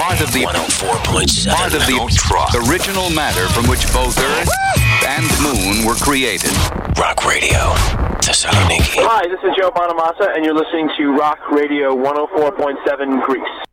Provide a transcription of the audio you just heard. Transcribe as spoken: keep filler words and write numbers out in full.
part of the one oh four point seven part of the Ultra. original matter from which both Earth and Moon were created. Rock Radio, Thessaloniki. Hi, this is Joe Bonamassa, and you're listening to Rock Radio one oh four point seven Greece.